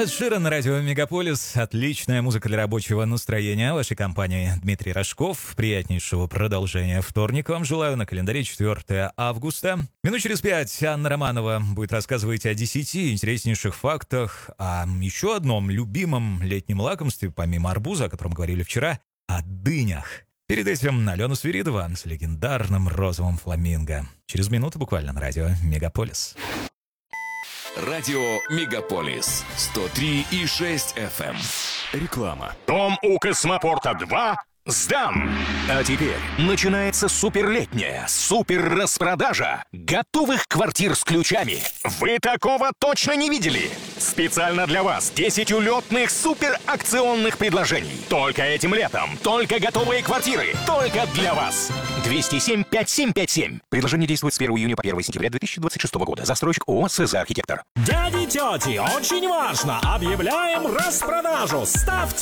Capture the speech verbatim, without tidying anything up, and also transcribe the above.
Эд Ширан на радио Мегаполис. Отличная музыка для рабочего настроения. Вашей компании Дмитрий Рожков. Приятнейшего продолжения вторника вам желаю. На календаре четвёртое августа. Минут через пять Анна Романова будет рассказывать о десяти интереснейших фактах, о еще одном любимом летнем лакомстве, помимо арбуза, о котором говорили вчера, о дынях. Перед этим Алена Свиридова с легендарным розовым фламинго. Через минуту буквально на радио Мегаполис. Радио Мегаполис сто три и шесть эф эм. Реклама. Дом у Космопорта два сдан. А теперь начинается суперлетняя супер-распродажа готовых квартир с ключами. Вы такого точно не видели? Специально для вас десять улетных суперакционных предложений. Только этим летом. Только готовые квартиры. Только для вас. двести семь пятьдесят семь пятьдесят семь. Предложение действует с первого июня по первое сентября две тысячи двадцать шестого года. Застройщик ООО «СЗ Архитектор». Дяди, тети, очень важно! Объявляем распродажу! Ставьте